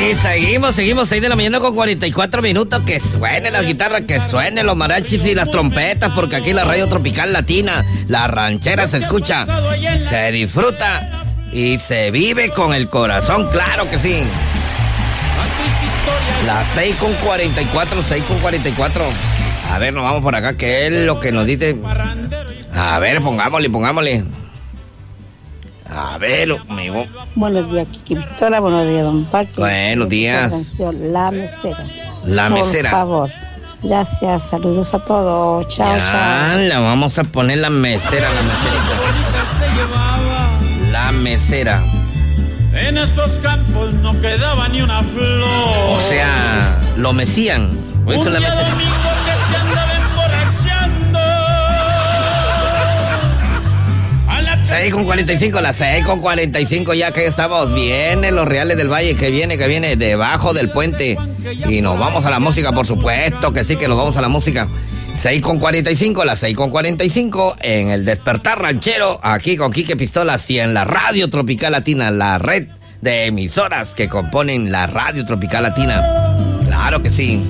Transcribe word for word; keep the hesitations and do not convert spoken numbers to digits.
Y seguimos, seguimos, seis de la mañana con cuarenta y cuatro minutos. Que suene la guitarra, que suene los mariachis y las trompetas, porque aquí la radio tropical latina, la ranchera se escucha, se disfruta y se vive con el corazón, claro que sí. Las seis con cuarenta y cuatro, seis con cuarenta y cuatro. A ver, nos vamos por acá, ¿qué es lo que nos dice? A ver, pongámosle, pongámosle. A ver, amigo. Buenos días, Kiki Pistola. Buenos días, don Pacho. Buenos días. Canción, La Mesera. La Mesera. Por favor. Gracias, saludos a todos. Chao, ya, chao. Le vamos a poner la mesera, la meserita. La mesera. En esos campos no quedaba ni una flor. O sea, lo mecían. Por eso la mesera. seis con cuarenta y cinco, las seis con cuarenta y cinco, ya que estamos. Vienen los Reales del Valle, que viene, que viene debajo del puente. Y nos vamos a la música, por supuesto que sí, que nos vamos a la música. seis con cuarenta y cinco, las seis con cuarenta y cinco, en el Despertar Ranchero, aquí con Quique Pistolas y en la Radio Tropical Latina, la red de emisoras que componen la Radio Tropical Latina. Claro que sí.